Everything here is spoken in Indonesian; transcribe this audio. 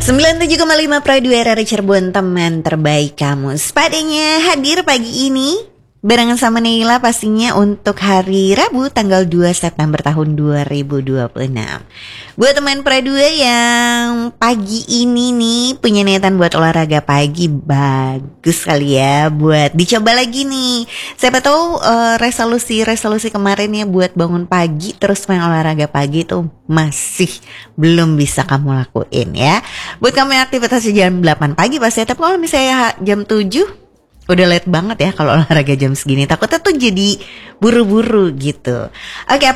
97,5 Pradu RRI Cirebon, teman terbaik kamu. Sepadanya hadir pagi ini barengan sama Neila pastinya untuk hari Rabu tanggal 2 September tahun 2026. Buat teman Pradu yang pagi ini nih punya niatan buat olahraga pagi, bagus kali ya buat dicoba lagi nih. Siapa tahu resolusi kemarin ya buat bangun pagi terus main olahraga pagi tuh masih belum bisa kamu lakuin ya. Buat kamu yang aktivitasnya jam 8 pagi pasti, tapi kalau misalnya jam 7 udah late banget ya kalau olahraga jam segini, takutnya tuh jadi buru-buru gitu. Oke,